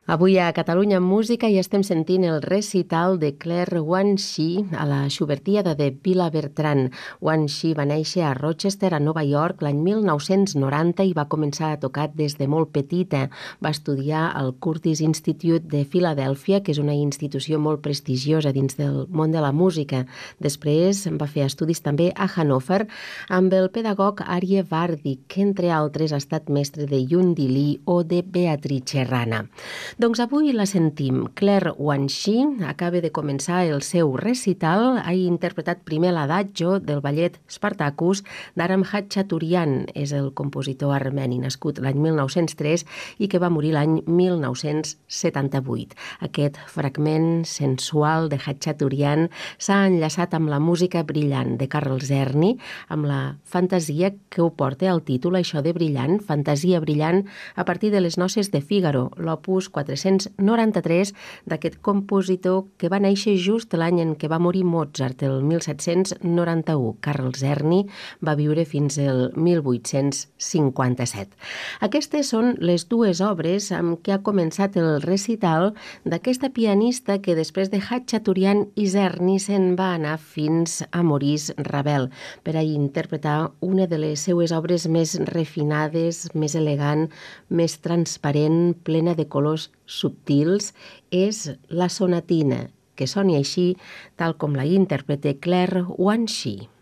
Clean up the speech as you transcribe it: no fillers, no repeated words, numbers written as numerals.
Avui a Catalunya en Música hi estem sentint el recital de Claire Wanshi a la Schubertiada de Vila Bertran. Wanshi va néixer a Rochester, a Nova York, l'any 1990 i va començar a tocar des de molt petita. Va estudiar al Curtis Institute de Filadèlfia, que és una institució molt prestigiosa dins del món de la música. Després va fer estudis també a Hannover amb el pedagog Arye Vardi, que entre altres ha estat mestre de Yundi Lee o de Beatrice Rana. Doncs avui la sentim. Claire Wanshi acaba de començar el seu recital. Ha interpretat primer l'adagio del ballet Spartacus d'Aram Khachaturian. És el compositor armeni nascut l'any 1903 i que va morir l'any 1978. Aquest fragment sensual de Khachaturian s'ha enllaçat amb la música brillant de Carl Czerny, amb la fantasia que ho porta al títol, això de brillant, fantasia brillant, a partir de les noces de Fígaro, l'opus 493 d'aquest compositor que va néixer just l'any en què va morir Mozart, el 1791. Carl Czerny va viure fins al 1857. Aquestes són les dues obres amb què ha començat el recital d'aquesta pianista que després de Khachaturian i Czerny se'n va anar fins a Maurice Ravel per a interpretar una de les seues obres més refinades, més elegant, més transparent, plena de colors subtils, és la sonatina, que soni així tal com la interpreta Claire Wanshi.